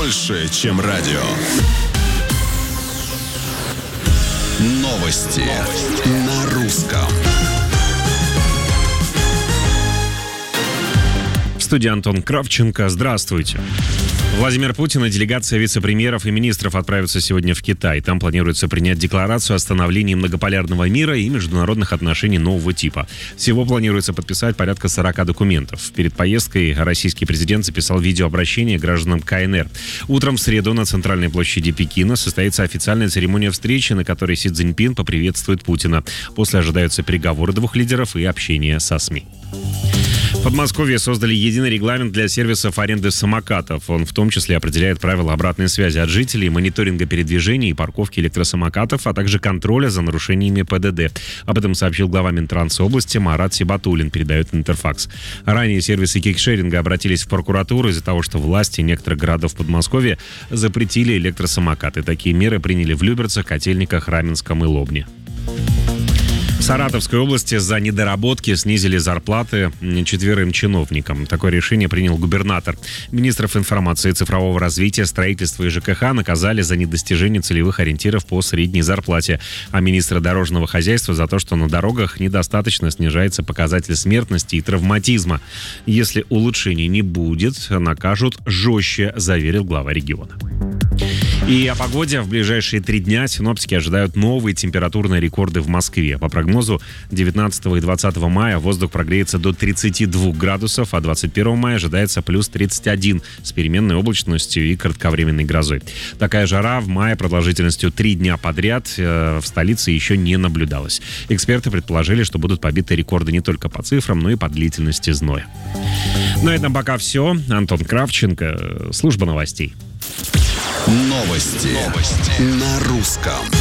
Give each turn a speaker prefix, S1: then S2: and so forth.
S1: больше, чем радио. Новости на русском.
S2: В студии Антон Кравченко. Здравствуйте. Владимир Путин и делегация вице-премьеров и министров отправятся сегодня в Китай. Там планируется принять декларацию о становлении многополярного мира и международных отношений нового типа. Всего планируется подписать порядка 40 документов. Перед поездкой российский президент записал видеообращение гражданам КНР. Утром в среду на центральной площади Пекина состоится официальная церемония встречи, на которой Си Цзиньпин поприветствует Путина. После ожидаются переговоры двух лидеров и общение со СМИ. В Подмосковье создали единый регламент для сервисов аренды самокатов. Он в том числе определяет правила обратной связи от жителей, мониторинга передвижений и парковки электросамокатов, а также контроля за нарушениями ПДД. Об этом сообщил глава Минтранса области Марат Сибатуллин, передает Интерфакс. Ранее сервисы кикшеринга обратились в прокуратуру из-за того, что власти некоторых городов Подмосковья запретили электросамокаты. Такие меры приняли в Люберцах, Котельниках, Раменском и Лобне. В Саратовской области за недоработки снизили зарплаты 4 чиновникам. Такое решение принял губернатор. Министров информации, цифрового развития, строительства и ЖКХ наказали за недостижение целевых ориентиров по средней зарплате. А министра дорожного хозяйства за то, что на дорогах недостаточно снижается показатель смертности и травматизма. Если улучшений не будет, накажут жестче, заверил глава региона. И о погоде. В ближайшие 3 дня синоптики ожидают новые температурные рекорды в Москве. По прогнозу, 19 и 20 мая воздух прогреется до 32 градусов, а 21 мая ожидается плюс 31 с переменной облачностью и кратковременной грозой. Такая жара в мае продолжительностью 3 дня подряд в столице еще не наблюдалась. Эксперты предположили, что будут побиты рекорды не только по цифрам, но и по длительности зноя. На этом пока все. Антон Кравченко, служба новостей.
S1: Новости на русском.